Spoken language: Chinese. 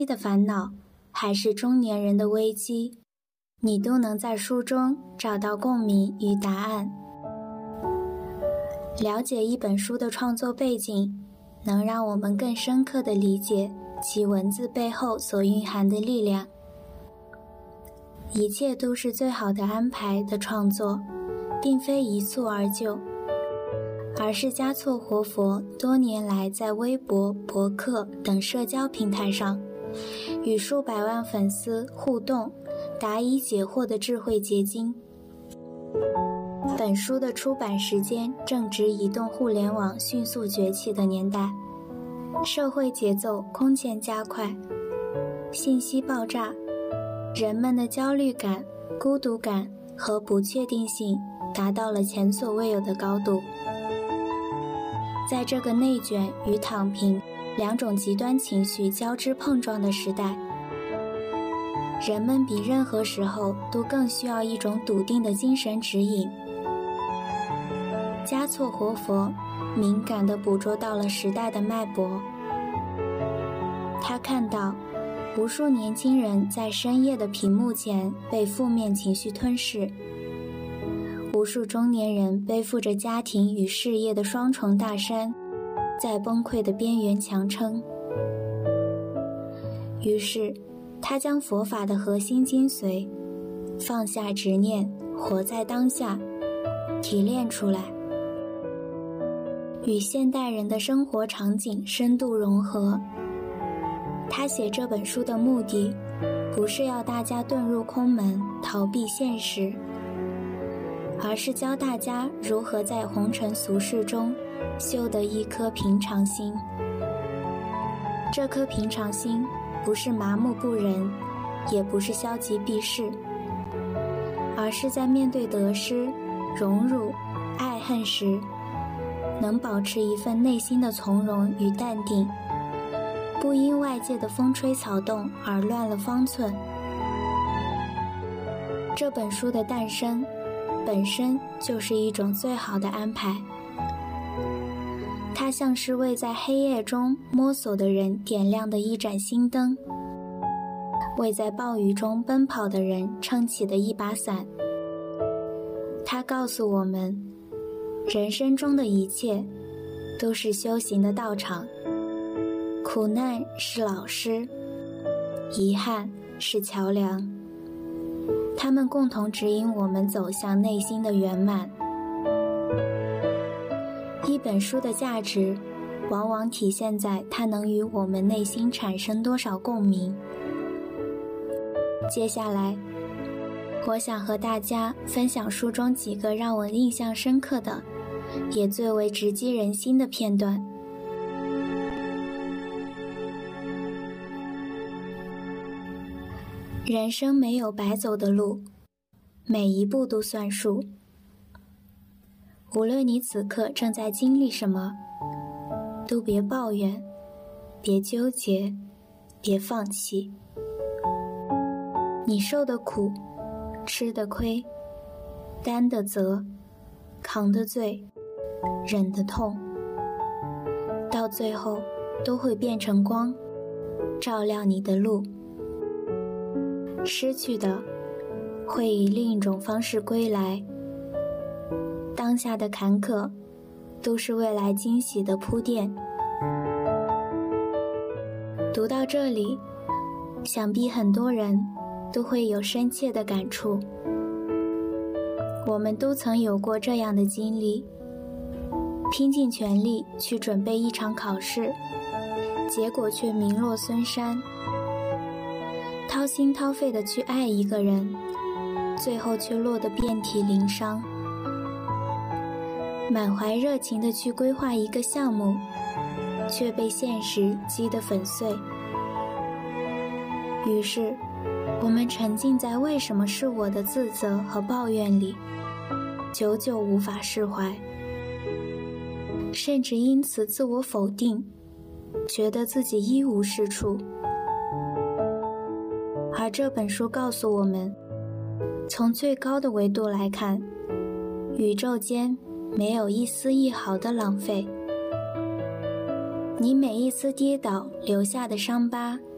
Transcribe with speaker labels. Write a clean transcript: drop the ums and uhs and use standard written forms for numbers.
Speaker 1: 的烦恼，还是中年人的危机，你都能在书中找到共鸣与答案。了解一本书的创作背景，能让我们更深刻地理解其文字背后所蕴含的力量。一切都是最好的安排的创作，并非一蹴而就，而是嘉措活佛多年来在微博、博客等社交平台上与数百万粉丝互动，答疑解惑的智慧结晶。本书的出版时间正值移动互联网迅速崛起的年代，社会节奏空前加快，信息爆炸，人们的焦虑感、孤独感和不确定性达到了前所未有的高度。在这个内卷与躺平两种极端情绪交织碰撞的时代，人们比任何时候都更需要一种笃定的精神指引。嘉措活佛敏感地捕捉到了时代的脉搏，他看到无数年轻人在深夜的屏幕前被负面情绪吞噬，无数中年人背负着家庭与事业的双重大山，在崩溃的边缘强撑。于是他将佛法的核心精髓放下执念，活在当下提炼出来，与现代人的生活场景深度融合。他写这本书的目的不是要大家遁入空门逃避现实，而是教大家如何在红尘俗世中修得一颗平常心。这颗平常心不是麻木不仁，也不是消极避世，而是在面对得失、荣辱、爱恨时，能保持一份内心的从容与淡定，不因外界的风吹草动而乱了方寸。这本书的诞生本身就是一种最好的安排，它像是为在黑夜中摸索的人点亮的一盏心灯，为在暴雨中奔跑的人撑起的一把伞。它告诉我们，人生中的一切都是修行的道场，苦难是老师，遗憾是桥梁，他们共同指引我们走向内心的圆满。一本书的价值往往体现在它能与我们内心产生多少共鸣。接下来我想和大家分享书中几个让我印象深刻的，也最为直击人心的片段。人生没有白走的路，每一步都算数。无论你此刻正在经历什么，都别抱怨，别纠结，别放弃。你受的苦，吃的亏，担的责，扛的罪，忍的痛，到最后都会变成光，照亮你的路。失去的会以另一种方式归来，当下的坎坷都是未来惊喜的铺垫。读到这里，想必很多人都会有深切的感触。我们都曾有过这样的经历，拼尽全力去准备一场考试，结果却名落孙山，掏心掏肺地去爱一个人，最后却落得遍体鳞伤。满怀热情地去规划一个项目，却被现实击得粉碎。于是我们沉浸在为什么是我的自责和抱怨里，久久无法释怀，甚至因此自我否定，觉得自己一无是处。而这本书告诉我们，从最高的维度来看，宇宙间没有一丝一毫的浪费。你每一次跌倒留下的伤疤，